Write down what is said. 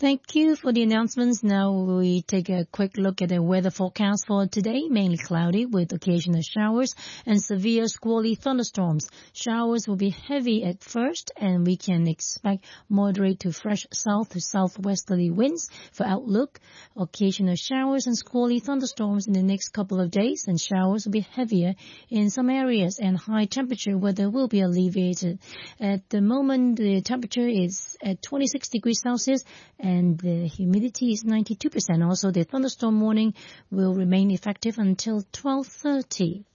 Thank you for the announcements. Now we take a quick look at the weather forecast for today. Mainly cloudy with occasional showers and severe squally thunderstorms. Showers will be heavy at first, and we can expect moderate to fresh south to southwesterly winds. For outlook, occasional showers and squally thunderstorms in the next couple of days, and showers will be heavier in some areas, and high temperature weather will be alleviated. At the moment, the temperature is at 26 degrees Celsius, and the humidity is 92%. Also, the thunderstorm warning will remain effective until 12:30.